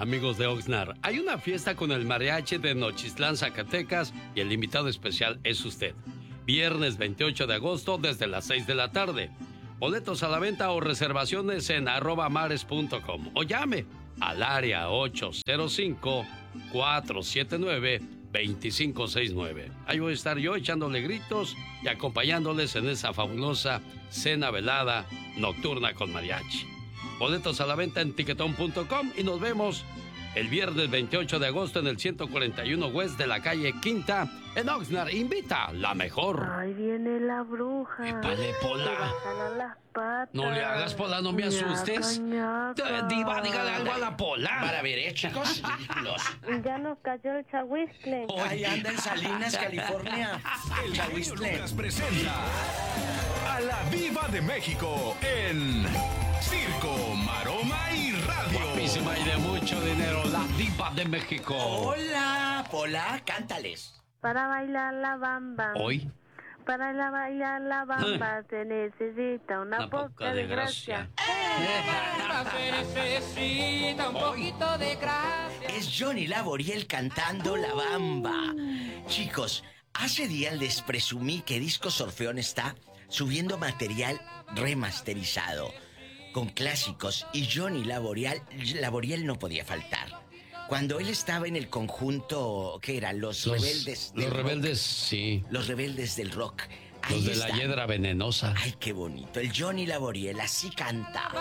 Amigos de Oxnard, hay una fiesta con el mariachi de Nochistlán, Zacatecas, y el invitado especial es usted. Viernes 28 de agosto desde las 6 de la tarde. Boletos a la venta o reservaciones en @mares.com o llame al área 805-479-2569. Ahí voy a estar yo echándole gritos y acompañándoles en esa fabulosa cena velada nocturna con mariachi. Boletos a la venta en tiquetón.com y nos vemos el viernes 28 de agosto en el 141 West de la calle Quinta en Oxnard. Invita la mejor. Ahí viene la bruja. Épale, Pola. Las patas. No le hagas, Pola, no me asustes. Diva, dígale algo a la Pola. Para ver, chicos, ridículos. Ya nos cayó el chahuistle. Ahí anda en Salinas, California. El chahuistle presenta a la Diva de México en Circo, Maroma y Radio. Guapísima y de mucho dinero, la Diva de México. Hola, Pola, cántales. Para bailar la bamba. Hoy. Para bailar la bamba se necesita una poca de gracia. Se necesita un poquito de gracia. Es Johnny Laboriel cantando La Bamba. Chicos, hace días les presumí que Discos Orfeón está subiendo material remasterizado con clásicos y Johnny Laboriel no podía faltar. Cuando él estaba en el conjunto, ¿qué era? Los Rebeldes del Los Rock. Rebeldes, sí. Los Rebeldes del Rock. Los Ahí de la está. Hiedra Venenosa. Ay, qué bonito. El Johnny Laboriel así canta.